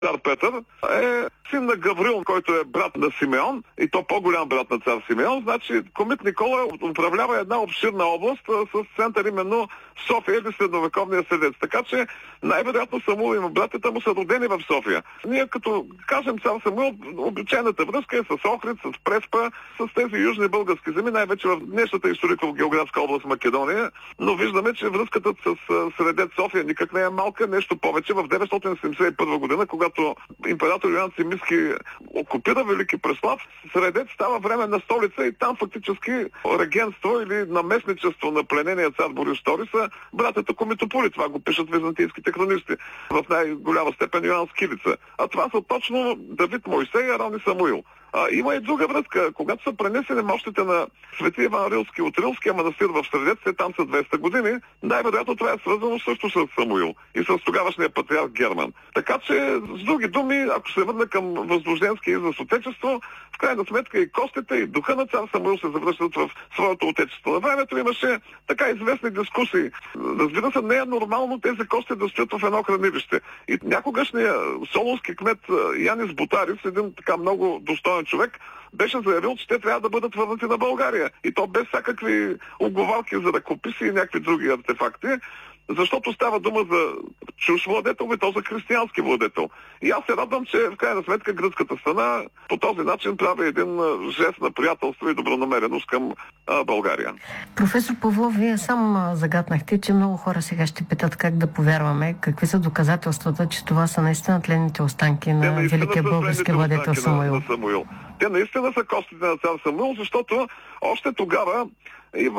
Цар Петър е син на Гаврил, който е брат на Симеон, и то по-голям брат на цар Симеон. Значи комит Никола управлява една обширна област с център именно София или средновековния Селец. Така че най-вероятно Самуил и братята му са родени в София. Ние като кажем цар Самуил, обичайната връзка е с Охрид, с Преспа, с тези южни български земи, най-вече в днешната историко-географска област Македония, но виждаме, че връзката с Средец София никак не е малка, нещо повече. В 971 година, когато император Йоан Симиски окупира Велики Преслав, Средец става временна столица и там фактически регентство или наместничество на пленения цар Борис II са братята Комитополи. Това го пишат византийските хронисти. В най-голяма степен Йоан Скилица. А това са точно Давид Мойсей и Арон и Самуил. Има и друга връзка. Когато са пренесени мощите на свети Иван Рилски от Рилския манастир в Средец, там са 200 години, най-вероятно това е свързано също с Самуил и с тогавашния патриарх Герман. Така че, с други думи, ако се върна към възложденския израз отечество, в крайна сметка и костите, и духа на цар Самуил се завръщат в своето отечество. На времето имаше така известни дискусии. Разбира се, не е нормално тези кости да стоят в едно хранилище. И някогашният солунски кмет Янис Ботарис, един така много достоен човек, беше заявил, че те трябва да бъдат върнати на България. И то без всякакви оговарки за ръкописи и някакви други артефакти, защото става дума за чуж владетел и то за християнски владетел. И аз се радвам, че в крайна сметка гръцката страна по този начин прави един жест на приятелство и добронамереност към България. Професор Павлов, вие сам загатнахте, че много хора сега ще питат как да повярваме, какви са доказателствата, че това са наистина тленните останки на великия български владетел Самуил. Те наистина са костите на цар Самуил, защото още тогава и